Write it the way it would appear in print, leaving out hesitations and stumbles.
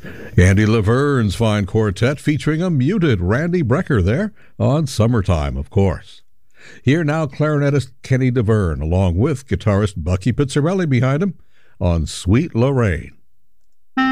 Andy Laverne's fine quartet featuring a muted Randy Brecker there on Summertime, of course. Here now, clarinetist Kenny DeVerne, along with guitarist Bucky Pizzarelli behind him, on Sweet Lorraine.